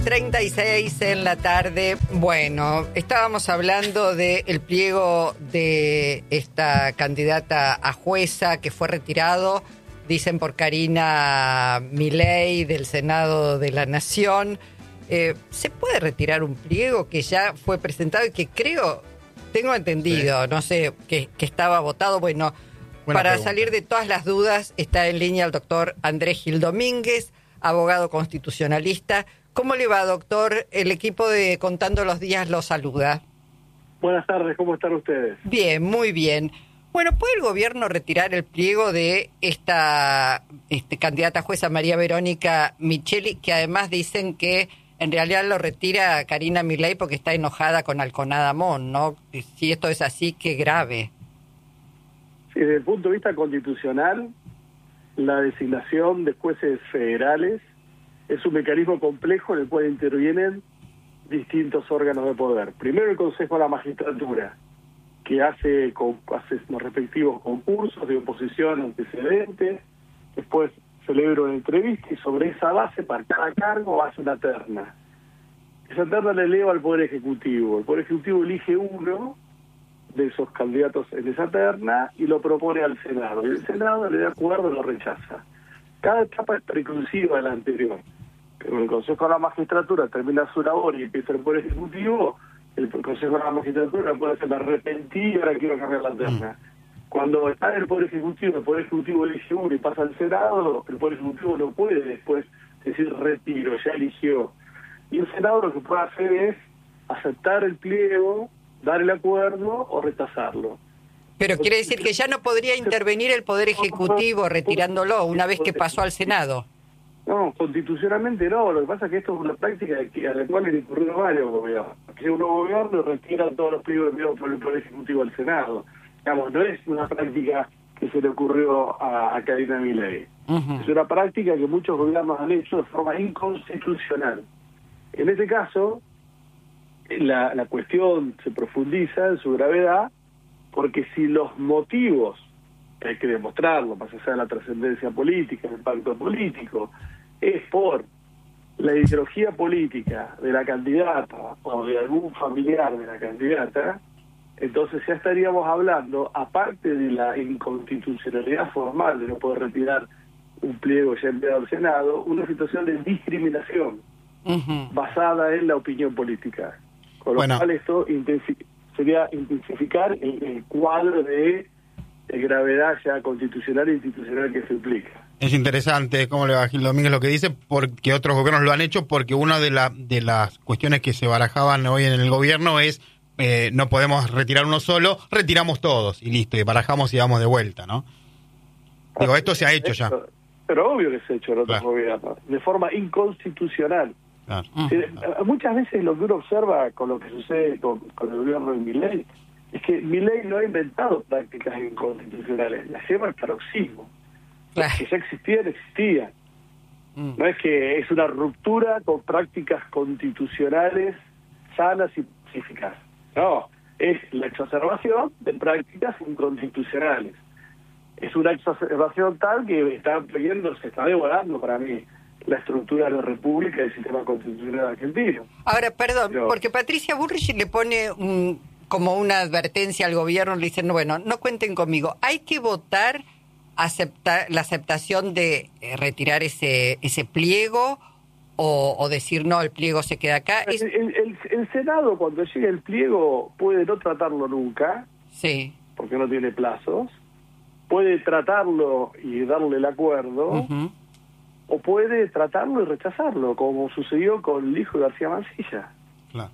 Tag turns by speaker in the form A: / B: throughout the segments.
A: 36 en la tarde. Bueno, estábamos hablando del pliego de esta candidata a jueza que fue retirado, dicen por Karina Milei del Senado de la Nación. ¿Se puede retirar un pliego que ya fue presentado y que tengo entendido, no sé, que estaba votado? Bueno, para salir de todas las dudas está en línea el doctor Andrés Gil Domínguez, abogado constitucionalista. ¿Cómo le va, doctor? El equipo de Contando los Días lo saluda.
B: Buenas tardes, ¿cómo están ustedes?
A: Bien, muy bien. Bueno, ¿puede el gobierno retirar el pliego de esta candidata jueza María Verónica Micheli, que además dicen que en realidad lo retira Karina Milei porque está enojada con Alconada Mon, ¿no? Si esto es así, qué grave.
B: Sí, desde el punto de vista constitucional, la designación de jueces federales es un mecanismo complejo en el cual intervienen distintos órganos de poder. Primero el Consejo de la Magistratura, que hace los respectivos concursos de oposición antecedentes, después celebra una entrevista y sobre esa base, para cada cargo, hace una terna. Esa terna le eleva al Poder Ejecutivo. El Poder Ejecutivo elige uno de esos candidatos en esa terna y lo propone al Senado. Y el Senado le da acuerdo o lo rechaza. Cada etapa es preclusiva de la anterior. Pero el Consejo de la Magistratura termina su labor y empieza el Poder Ejecutivo, el Consejo de la Magistratura puede ser arrepentí y ahora quiero cambiar la terna. Cuando está en el Poder Ejecutivo elige uno y pasa al Senado, el Poder Ejecutivo no puede después decir retiro, ya eligió. Y el Senado lo que puede hacer es aceptar el pliego, dar el acuerdo o rechazarlo.
A: Pero quiere decir que ya no podría intervenir el Poder Ejecutivo retirándolo una vez que pasó al Senado.
B: No, constitucionalmente no. Lo que pasa es que esto es una práctica a la cual le incurrieron varios gobiernos. Que un nuevo gobierno retira todos los pliegos enviados por el Poder Ejecutivo al Senado. Digamos, no es una práctica que se le ocurrió a Karina Milei. Es una práctica que muchos gobiernos han hecho de forma inconstitucional. En este caso, la cuestión se profundiza en su gravedad, porque si los motivos, hay que demostrarlo, más allá de la trascendencia política, el impacto político, es por la ideología política de la candidata o de algún familiar de la candidata, entonces ya estaríamos hablando, aparte de la inconstitucionalidad formal de no poder retirar un pliego ya enviado al Senado, una situación de discriminación basada en la opinión política. Con lo cual esto sería intensificar el cuadro de gravedad ya constitucional e institucional que se implica.
C: Es interesante, cómo le va Gil Domínguez lo que dice, porque otros gobiernos lo han hecho, porque una de las cuestiones que se barajaban hoy en el gobierno es no podemos retirar uno solo, retiramos todos y listo, y barajamos y damos de vuelta, ¿no? Digo, esto se ha hecho ya.
B: Pero obvio que se ha hecho en otros gobiernos, de forma inconstitucional.
C: Claro.
B: Muchas veces lo que uno observa con lo que sucede con el gobierno de Milei es que Milei no ha inventado prácticas inconstitucionales, las lleva al paroxismo. Las que ya existían. No es que es una ruptura con prácticas constitucionales sanas y pacíficas. No, es la exacerbación de prácticas inconstitucionales. Es una exacerbación tal que se está devorando para mí la estructura de la República y el sistema constitucional argentino.
A: Ahora, perdón, porque Patricia Bullrich le pone como una advertencia al gobierno, le dicen, bueno, no cuenten conmigo, hay que votar la aceptación de retirar ese pliego o decir, no, el pliego se queda acá.
B: El Senado, cuando llegue el pliego, puede no tratarlo nunca, porque no tiene plazos, puede tratarlo y darle el acuerdo, o puede tratarlo y rechazarlo, como sucedió con el hijo de García Mansilla.
C: Claro.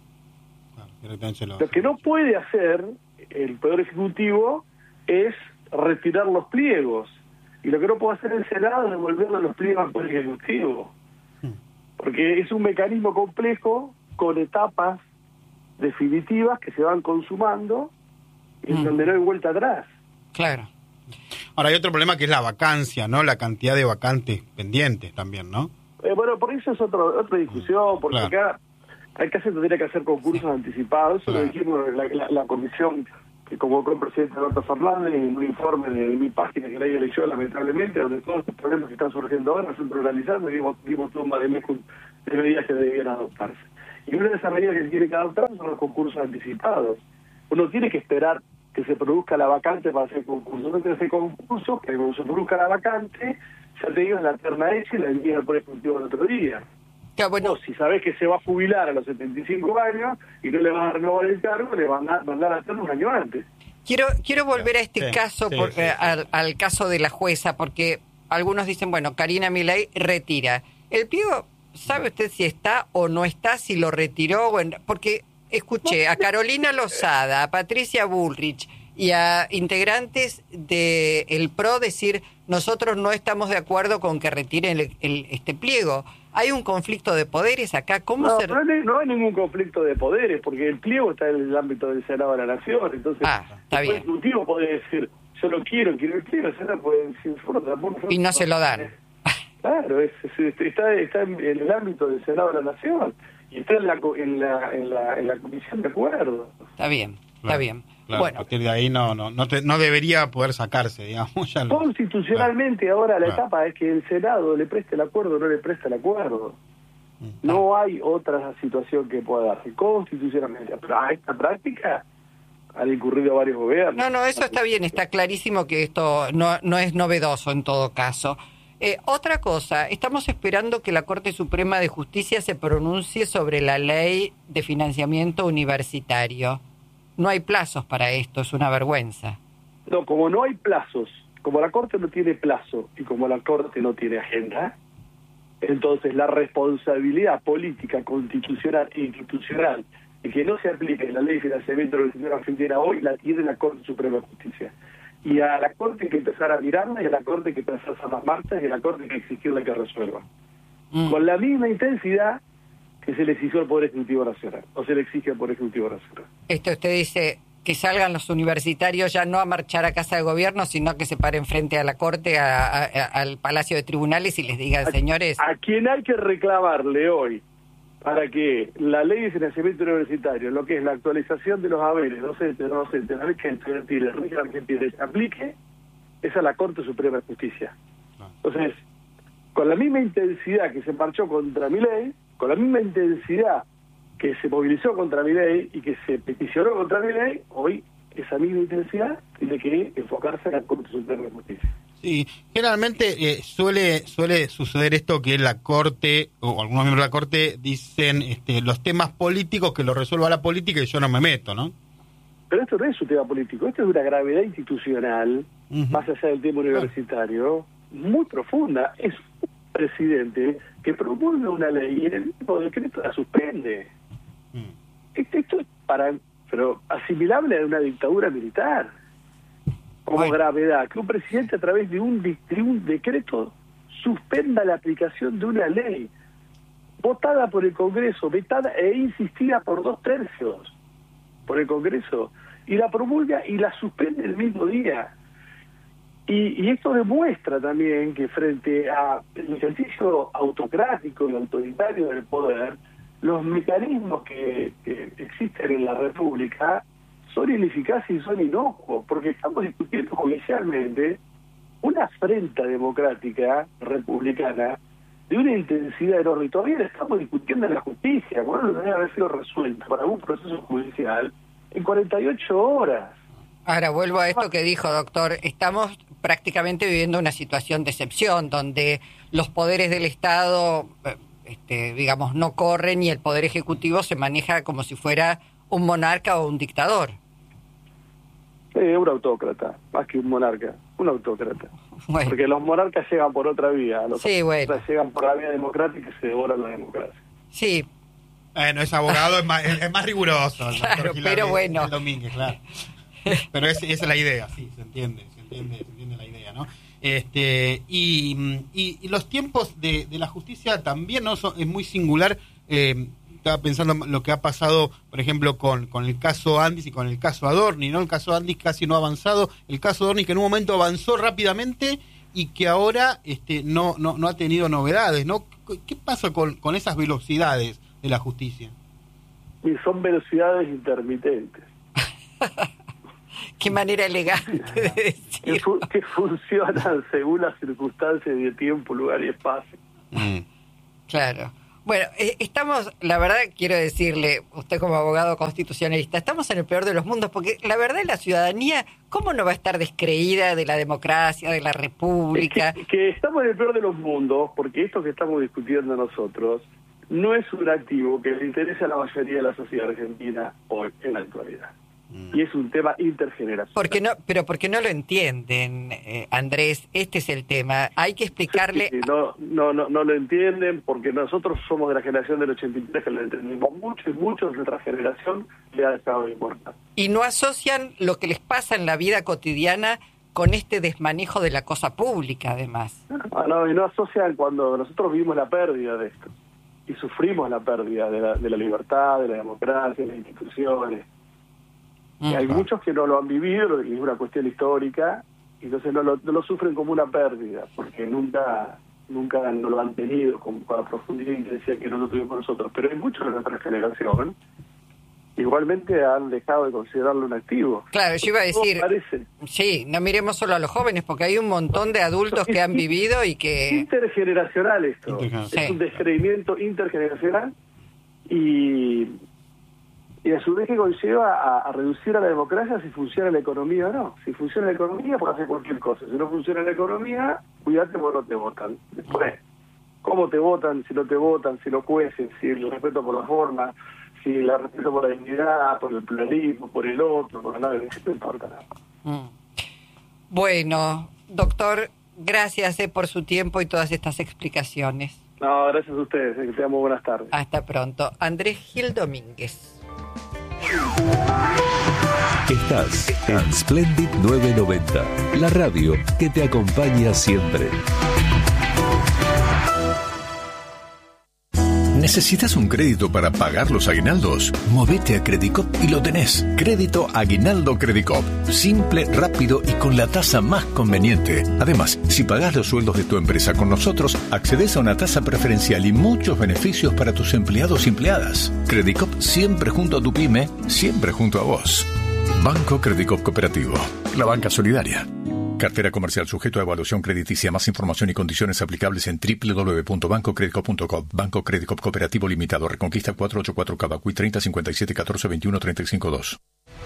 B: Lo que no puede hacer el Poder Ejecutivo es retirar los pliegos, y lo que no puede hacer el Senado es devolverle los pliegos al Poder Ejecutivo, porque es un mecanismo complejo con etapas definitivas que se van consumando y en donde no hay vuelta atrás.
A: Claro.
C: Ahora hay otro problema que es la vacancia, ¿no? La cantidad de vacantes pendientes también, ¿no?
B: Bueno, por eso es otra discusión, porque acá se tendría que hacer concursos anticipados. Eso lo dijimos la comisión que convocó el presidente Alberto Fernández en un informe de mi página que nadie leyó, lamentablemente, donde todos los problemas que están surgiendo ahora son analizados, dimos tumba de mes de medidas que debían adoptarse. Y una de esas medidas que se tiene que adoptar son los concursos anticipados. Uno tiene que esperar que se produzca la vacante para hacer concurso. No tiene que hacer concurso, que cuando se produzca la vacante, ya te digo, la terna hecha y la envían al Poder Ejecutivo el otro día.
A: Ya, bueno.
B: Si sabés que se va a jubilar a los 75 años y no le vas a renovar el cargo, le van a mandar a hacerlo un año antes.
A: Quiero volver a este caso, al caso de la jueza, porque algunos dicen, bueno, Karina Milei retira. El pliego, ¿sabe usted si está o no está, si lo retiró? Bueno, porque escuché a Carolina Lozada, a Patricia Bullrich y a integrantes del PRO decir, nosotros no estamos de acuerdo con que retiren este pliego. ¿Hay un conflicto de poderes acá?
B: No hay ningún conflicto de poderes, porque el pliego está en el ámbito del Senado de la Nación. Entonces,
A: está bien.
B: El Ejecutivo puede decir, yo lo quiero el pliego, el Senado puede decir,
A: y no se lo dan.
B: Claro, está en el ámbito del Senado de la Nación y está en la comisión de acuerdo.
A: Está bien, está bien.
C: Claro, bueno, a partir de ahí no debería poder sacarse, digamos.
B: Constitucionalmente ahora la etapa es que el Senado le preste el acuerdo o no le preste el acuerdo. No hay otra situación que pueda darse constitucionalmente. Pero a esta práctica han incurrido varios gobiernos.
A: No, eso está bien, está clarísimo que esto no es novedoso en todo caso. Otra cosa, estamos esperando que la Corte Suprema de Justicia se pronuncie sobre la ley de financiamiento universitario. No hay plazos para esto, es una vergüenza.
B: No, como no hay plazos, como la Corte no tiene plazo y como la Corte no tiene agenda, entonces la responsabilidad política, constitucional e institucional de que no se aplique la ley de financiamiento universitario argentina hoy la tiene la Corte Suprema de Justicia. Y a la Corte hay que empezar a mirarla, y a la Corte hay que empezar a hacer las marchas, y a la Corte hay que exigirle que resuelva. Con la misma intensidad que se le exigió al Poder Ejecutivo Nacional, o se le exige al Poder Ejecutivo Nacional.
A: Usted dice que salgan los universitarios ya no a marchar a Casa de Gobierno, sino que se paren frente a la Corte, al Palacio de Tribunales y les digan, señores...
B: A quien hay que reclamarle hoy para que la ley de financiamiento universitario, lo que es la actualización de los haberes docentes, no docentes, la ley que estudiantil, el régimen argentino se aplique, es a la Corte Suprema de Justicia. Entonces, con la misma intensidad que se marchó contra Milei, con la misma intensidad que se movilizó contra Milei y que se peticionó contra Milei, hoy esa misma intensidad tiene que enfocarse en la Corte Suprema de Justicia.
C: Sí, generalmente suele suceder esto que la Corte, o algunos miembros de la Corte, dicen los temas políticos que lo resuelva la política y yo no me meto, ¿no?
B: Pero esto no es un tema político, esto es una gravedad institucional, más allá del tema universitario, muy profunda. Es un presidente que promulga una ley y en el mismo decreto la suspende. Esto es pero asimilable a una dictadura militar. Como gravedad, que un presidente a través de un decreto suspenda la aplicación de una ley votada por el Congreso, vetada e insistida por 2/3 por el Congreso, y la promulga y la suspende el mismo día. Y esto demuestra también que frente al ejercicio autocrático y autoritario del poder, los mecanismos que existen en la República son ineficaces y son inocuos, porque estamos discutiendo judicialmente una afrenta democrática republicana de una intensidad enorme, y todavía estamos discutiendo en la justicia, bueno, debe haber sido resuelto para un proceso judicial en 48 horas.
A: Ahora vuelvo a esto que dijo, doctor, estamos prácticamente viviendo una situación de excepción, donde los poderes del Estado, digamos, no corren y el Poder Ejecutivo se maneja como si fuera un monarca o un dictador.
B: Un autócrata, más que un monarca, un autócrata.
A: Bueno.
B: Porque los monarcas llegan por otra vía, los
A: autócratas
B: llegan por la vía democrática y se devoran la democracia.
A: Sí.
C: Bueno, es abogado, es más riguroso.
A: Claro, pero bueno.
C: El Domínguez, claro. Pero esa es la idea, sí, se entiende la idea, ¿no? Y los tiempos de la justicia también no es muy singular. Estaba pensando lo que ha pasado, por ejemplo, con el caso Andis y con el caso Adorni, ¿no? El caso Andis casi no ha avanzado, el caso Adorni que en un momento avanzó rápidamente y que ahora no ha tenido novedades, ¿no? ¿Qué pasa con esas velocidades de la justicia?
B: Y son velocidades intermitentes.
A: Qué manera elegante de decir.
B: Que funcionan según las circunstancias de tiempo, lugar y espacio.
A: Claro. Bueno, estamos, la verdad quiero decirle, usted como abogado constitucionalista, estamos en el peor de los mundos, porque la verdad la ciudadanía, ¿cómo no va a estar descreída de la democracia, de la república?
B: Que estamos en el peor de los mundos, porque esto que estamos discutiendo nosotros no es un activo que le interese a la mayoría de la sociedad argentina hoy, en la actualidad. Y es un tema intergeneracional.
A: Pero porque no lo entienden, Andrés, este es el tema. Hay que explicarle...
B: Sí, no lo entienden, porque nosotros somos de la generación del 83 que lo entendimos mucho, y muchos de nuestra generación le ha dejado de importar.
A: Y no asocian lo que les pasa en la vida cotidiana con este desmanejo de la cosa pública, además.
B: Y no asocian cuando nosotros vivimos la pérdida de esto, y sufrimos la pérdida de la libertad, de la democracia, de las instituciones. Y hay muchos que no lo han vivido, y es una cuestión histórica, y entonces no lo sufren como una pérdida, porque nunca no lo han tenido con la profundidad y intensidad que nosotros tuvimos nosotros. Pero hay muchos de nuestra generación, igualmente han dejado de considerarlo un activo.
A: Claro, yo iba a decir, sí, no miremos solo a los jóvenes, porque hay un montón de adultos que han vivido y que...
B: Intergeneracional esto, es un descreimiento intergeneracional, y a su vez que conlleva a reducir a la democracia si funciona la economía o no. Si funciona la economía, puede hacer cualquier cosa. Si no funciona la economía, cuídate porque no te votan. Después, ¿cómo te votan? Si no te votan, si no cuecen, si el respeto por la forma, si el respeto por la dignidad, por el pluralismo, por el otro, por nada, eso no importa nada.
A: Bueno, doctor, gracias por su tiempo y todas estas explicaciones.
B: No, gracias a ustedes, que tengan muy buenas tardes.
A: Hasta pronto. Andrés Gil Domínguez.
D: Estás en Splendid 990, la radio que te acompaña siempre. ¿Necesitas un crédito para pagar los aguinaldos? Movete a Credicop y lo tenés. Crédito Aguinaldo Credicop. Simple, rápido y con la tasa más conveniente. Además, si pagás los sueldos de tu empresa con nosotros, accedes a una tasa preferencial y muchos beneficios para tus empleados y empleadas. Credicop siempre junto a tu pyme, siempre junto a vos. Banco Credicop Cooperativo. La banca solidaria. Cartera comercial sujeto a evaluación crediticia. Más información y condiciones aplicables en www.bancocredicop.com. Banco Credicop Cooperativo Limitado. Reconquista 484 Cavacuy 30 57 14 21 35 2.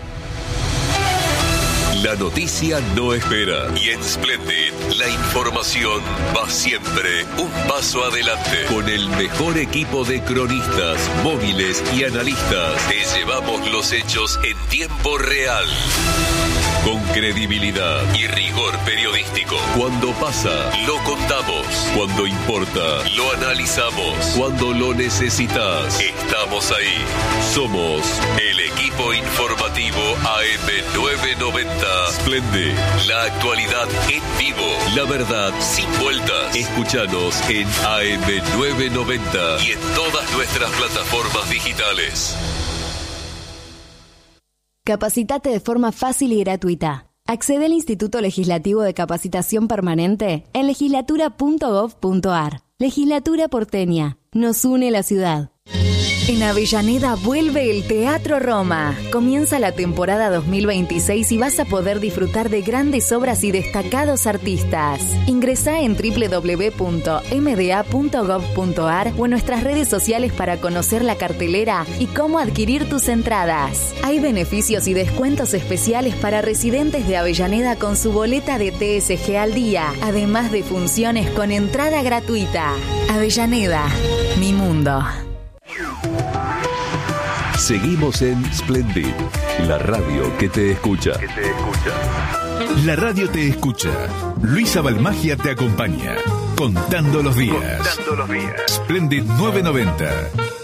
D: La noticia no espera y en Splendid la información va siempre un paso adelante. Con el mejor equipo de cronistas, móviles y analistas te llevamos los hechos en tiempo real. Con credibilidad y rigor periodístico. Cuando pasa, lo contamos. Cuando importa, lo analizamos. Cuando lo necesitas, estamos ahí. Somos el equipo informativo AM990. Splendid, la actualidad en vivo. La verdad sin vueltas. Escúchanos en AM990 y en todas nuestras plataformas digitales.
E: Capacitate de forma fácil y gratuita. Accede al Instituto Legislativo de Capacitación Permanente en legislatura.gov.ar. Legislatura porteña. Nos une la ciudad. En Avellaneda vuelve el Teatro Roma. Comienza la temporada 2026 y vas a poder disfrutar de grandes obras y destacados artistas. Ingresá en www.mda.gov.ar o en nuestras redes sociales para conocer la cartelera y cómo adquirir tus entradas. Hay beneficios y descuentos especiales para residentes de Avellaneda con su boleta de TSG al día, además de funciones con entrada gratuita. Avellaneda, mi mundo.
D: Seguimos en Splendid, la radio que te escucha. La radio te escucha. Luisa Balmagia te acompaña. Contando los días. Splendid 990.